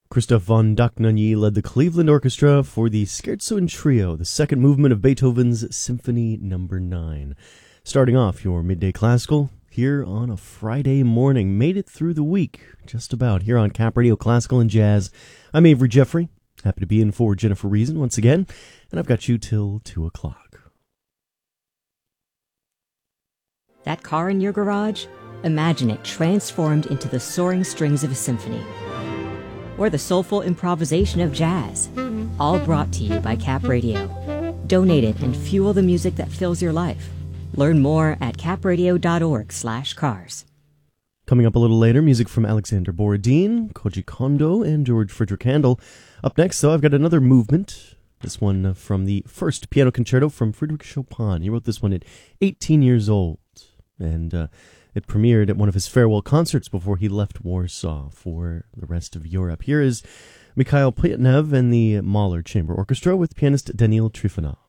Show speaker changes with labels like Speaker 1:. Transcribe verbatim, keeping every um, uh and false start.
Speaker 1: Christoph von Dohnanyi led the Cleveland Orchestra for the Scherzo in Trio, the second movement of Beethoven's Symphony Number nine. Starting off your Midday Classical here on a Friday morning. Made it through the week, just about, here on Cap Radio Classical and Jazz. I'm Avery Jeffrey, happy to be in for Jennifer Reason once again, and I've got you till two o'clock.
Speaker 2: That car in your garage? Imagine it transformed into the soaring strings of a symphony. Or the soulful improvisation of jazz, all brought to you by Cap Radio. Donate it and fuel the music that fills your life. Learn more at capradio.org slash cars.
Speaker 1: Coming up a little later, music from Alexander Borodin, Koji Kondo, and George Frideric Handel. Up next, though, I've got another movement. This one from the first piano concerto from Frédéric Chopin. He wrote this one at eighteen years old, and uh, it premiered at one of his farewell concerts before he left Warsaw for the rest of Europe. Here is Mikhail Plyatnev and the Mahler Chamber Orchestra with pianist Daniil Trifonov.